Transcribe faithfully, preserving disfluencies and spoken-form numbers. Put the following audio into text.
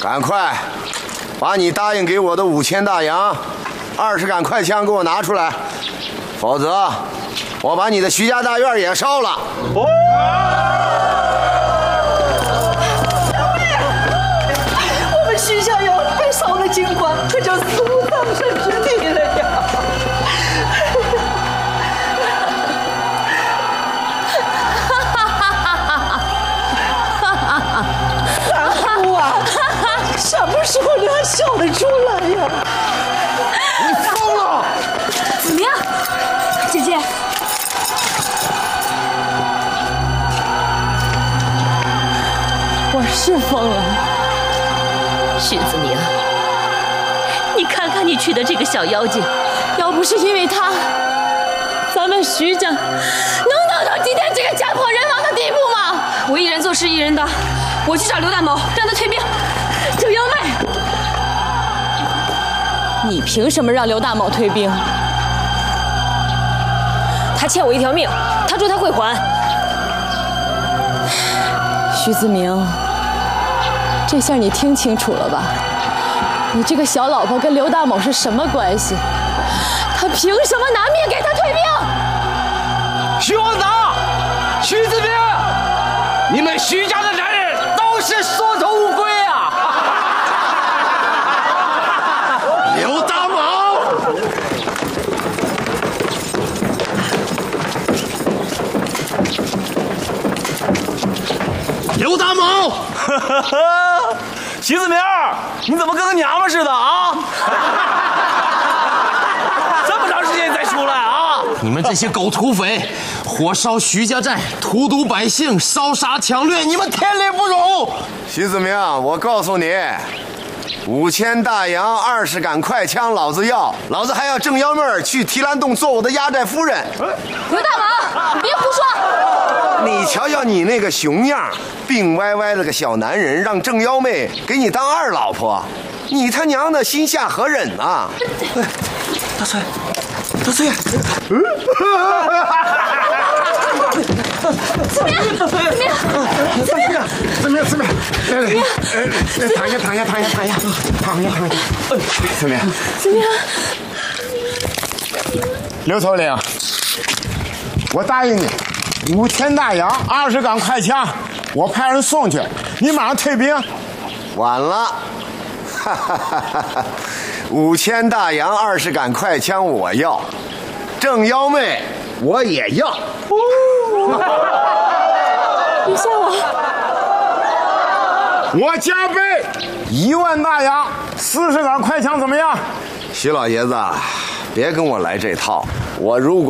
赶快把你答应给我的五千大洋、二十杆快枪给我拿出来，否则我把你的徐家大院也烧了。哦， 我们徐家要被烧了金棺，可就死无葬身之地了呀！三姑啊，什么时候你还笑得出来呀？ 你疯了！ 子明，姐姐。 我是疯了， 徐子明，你看看你娶的这个小妖精， 要不是因为他，咱们徐家能走到今天这个家破人亡的地步吗？ 我一人做事一人当，我去找刘大谋，让他退兵。 九幺妹，你凭什么让刘大某退兵？ 他欠我一条命，他说他会还。 徐子明，这下你听清楚了吧？你这个小老婆跟刘大某是什么关系？他凭什么拿命给他退兵？ 徐王长，徐子明，你们徐家的男人都是缩头乌龟啊！刘大某，刘大某， 徐子明，你怎么跟个娘们似的啊？这么长时间你才出来啊？ 你们这些狗土匪，火烧徐家寨，荼毒百姓，烧杀抢掠，你们天理不容！ 徐子明，我告诉你，五千大洋、二十杆快枪，老子要，老子还要郑幺妹儿去提篮洞做我的压寨夫人。 刘大毛，你别胡说！ 你瞧瞧你那个熊样，病歪歪的个小男人，让郑幺妹给你当二老婆，你他娘的心下何忍啊！ 大翠，大翠， 子明，子明，子明， 子明，子明，来来，来，躺下，躺下，躺下，躺下，躺下，躺下，子明， 子明， 刘头领，我答应你，五千大洋，二十杆快枪，我派人送去，你马上退兵。 晚了，哈哈哈哈！五千大洋，二十杆快枪，我要；郑幺妹，我也要。 你吓我！ 我加倍一万大洋，四十杆快枪，怎么样？ 徐老爷子，别跟我来这套。我如果